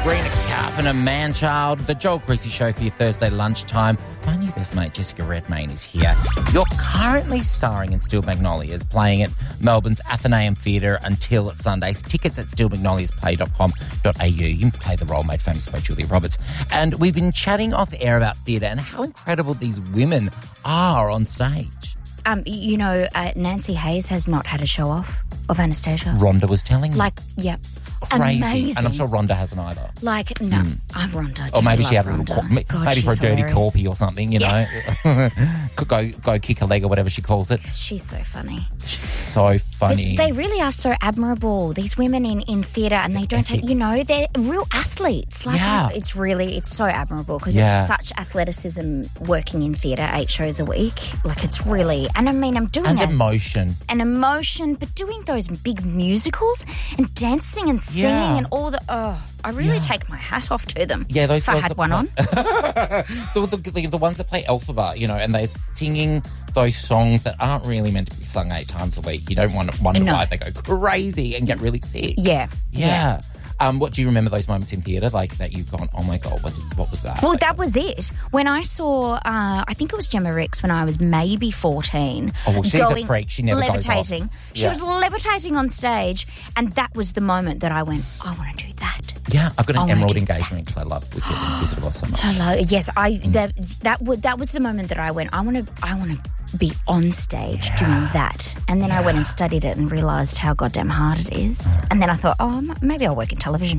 Green Cap and a man-child. The Joel Creasy Show for your Thursday lunchtime. My new best mate, Jessica Redmayne, is here. You're currently starring in Steel Magnolias, playing at Melbourne's Athenaeum Theatre until Sundays. Tickets at steelmagnoliasplay.com.au. You can play the role made famous by Julia Roberts. And we've been chatting off air about theatre and how incredible these women are on stage. Nancy Hayes has not had a show off of Anastasia. Rhonda was telling me. Yeah. Crazy. Amazing. And I'm sure Rhonda hasn't either. I've Rhonda. Or maybe she had a little, maybe for a dirty hilarious. corpy or something, you know. Could go kick a leg or whatever she calls it. She's so funny. So funny. They really are so admirable, these women in theatre, and they don't take, they're real athletes. It's so admirable because it's such athleticism working in theatre 8 shows a week. It's really, and I mean, I'm doing it. And emotion, but doing those big musicals and dancing and singing and all the, I really take my hat off to them. Yeah, those if I had one on. the ones that play Elphaba, and they're singing those songs that aren't really meant to be sung 8 times a week. You don't wonder why they go crazy and get really sick. Yeah. What do you remember those moments in theatre that you've gone, oh my God, what was that? Well, that was it. When I saw, I think it was Gemma Ricks when I was maybe 14. Oh, well, she's a freak. She never levitating. goes off. She was levitating on stage, and that was the moment that I went, I want to do that. Yeah, I've got an emerald engagement because I love Wicked and Wizard of Oz so much. Hello. Yes, that was the moment that I went, I want to be on stage doing that. And then I went and studied it and realised how goddamn hard it is. And then I thought, maybe I'll work in television.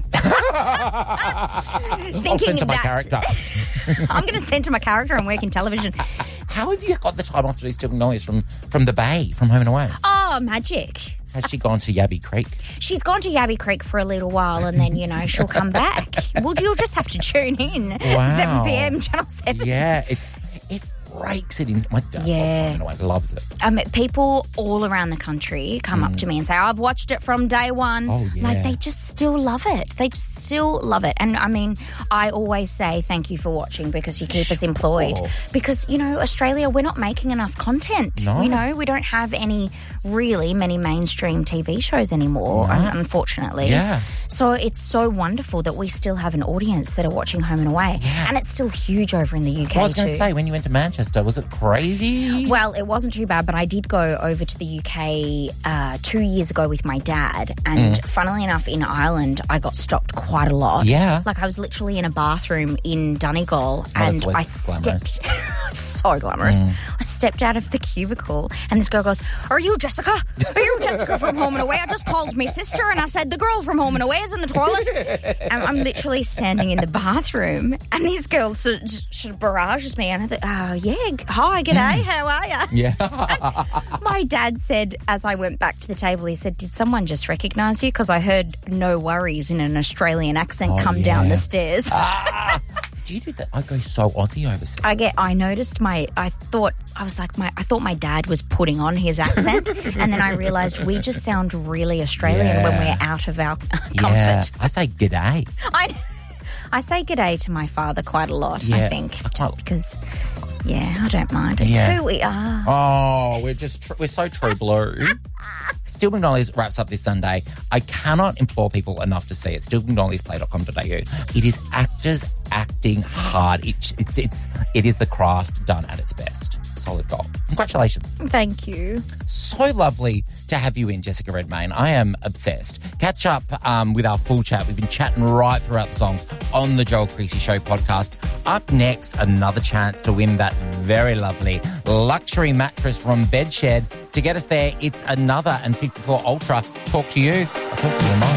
I'll centre my character. I'm going to centre my character and work in television. How have you got the time off to do Steel Magnolias from the Bay, from Home and Away? Oh, magic. Has she gone to Yabby Creek? She's gone to Yabby Creek for a little while and then, she'll come back. Well, you'll just have to tune in. Wow. 7 p.m, Channel 7. Yeah, it breaks it in. My dad loves Home and Away, loves it. People all around the country come up to me and say, I've watched it from day one. Oh, yeah. They just still love it. They just still love it. And, I mean, I always say thank you for watching because you keep us employed. Because, Australia, we're not making enough content. No. We don't have many mainstream TV shows anymore, unfortunately. Yeah. So it's so wonderful that we still have an audience that are watching Home and Away. Yeah. And it's still huge over in the UK too. I was going to say, when you went to Manchester, was it crazy? Well, it wasn't too bad, but I did go over to the UK 2 years ago with my dad. And funnily enough, in Ireland, I got stopped quite a lot. Yeah. I was literally in a bathroom in Donegal and I stepped... so glamorous. I stepped out of the cubicle and this girl goes, Are you Jessica? Are you Jessica from Home and Away? I just called my sister and I said, the girl from Home and Away is in the toilet. And I'm literally standing in the bathroom and this girl sort of barrages me and I thought, hi, g'day, how are you? Yeah. My dad said, as I went back to the table, he said, did someone just recognise you? Because I heard no worries in an Australian accent come down the stairs. Do you do that? I go so Aussie overseas. I noticed I thought my dad was putting on his accent and then I realised we just sound really Australian when we're out of our comfort. Yeah. I say g'day. I say g'day to my father quite a lot, I think. Just because, I don't mind. It's who we are. Oh, we're so true blue. Steel Magnolias wraps up this Sunday. I cannot implore people enough to see it. steelmagnoliasplay.com.au. It is actors acting hard. It is the craft done at its best. Solid goal. Congratulations. Thank you. So lovely to have you in, Jessica Redmayne. I am obsessed. Catch up with our full chat. We've been chatting right throughout the songs on the Joel Creasy Show podcast. Up next, another chance to win that very lovely luxury mattress from Bedshed. To get us there, it's another and 54 Ultra. Talk to you. I'll talk to you tomorrow.